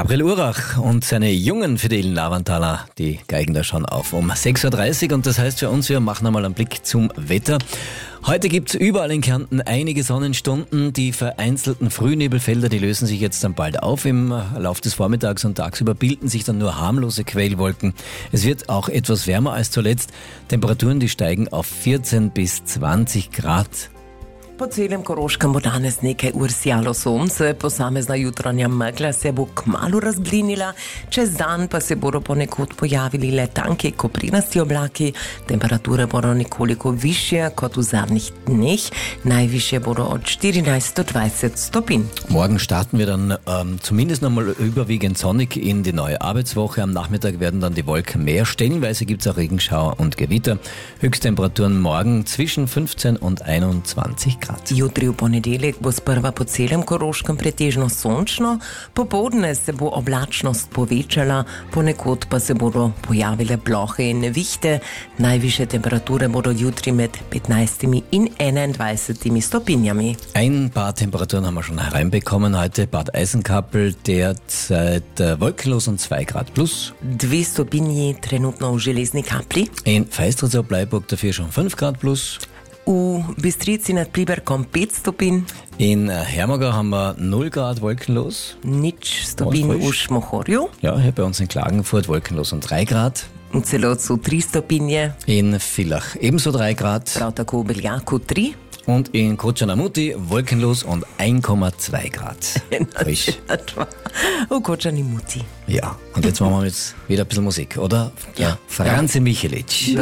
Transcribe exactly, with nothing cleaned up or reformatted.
Gabriel Urach und seine jungen fidelen Lavantaler, die geigen da schon auf um sechs Uhr dreißig und das heißt für uns, wir machen einmal einen Blick zum Wetter. Heute gibt's überall in Kärnten einige Sonnenstunden. Die vereinzelten Frühnebelfelder, die lösen sich jetzt dann bald auf. Im Lauf des Vormittags und tagsüber bilden sich dann nur harmlose Quellwolken. Es wird auch etwas wärmer als zuletzt. Temperaturen, die steigen auf vierzehn bis zwanzig Grad. Po celem Koroškem bo danes nekaj ur sijalo sonce, posamezna jutranja megla se bo kmalu razblinila, čez dan pa se bodo ponekod pojavili le tanki koprinasti oblaki, temperature bodo nekoliko višje kot v zadnjih dneh, najvišje bodo od štirinajst do dvajset stopinj. Morgen starten wir dann ähm, zumindest nochmal überwiegend sonnig in die neue Arbeitswoche. Am Nachmittag werden dann die Wolken mehr. Stellenweise gibt es auch Regenschauer und Gewitter. Höchsttemperaturen morgen zwischen fünfzehn und einundzwanzig Grad. Jutri v ponedeljek bo sprva po celem Koroškem pretežno sončno, popoldne se bo oblačnost povečala, ponekod pa se bodo pojavile plohe in nevihte. Najvišje temperature bodo jutri med petnajstimi in enaindvajsetimi stopinjami. Ein paar Temperaturen haben wir schon hereinbekommen heute. Bad Eisenkappel derzeit äh, wolkenlos und zwei Grad plus. Dve stopinji trenutno v Železni Kapli. In Feistritz ob Bleiburg dafür schon fünf Grad plus. V Bistrici nad Priberkom pet stopinj. In Hermagau haben wir null Grad wolkenlos. Nič stopinj v Šmohorju. Ja, hier bei uns in Klagenfurt wolkenlos und drei Grad. In Celotcu tri stopinje. In Villach ebenso drei Grad. Prav tako v Beljaku tri. Und in Koča na Muti wolkenlos und eins Komma zwei Grad. Frisch. V Koča na Muti. Ja, und jetzt machen wir jetzt wieder ein bisschen Musik, oder? Ja. Franzi Michelic.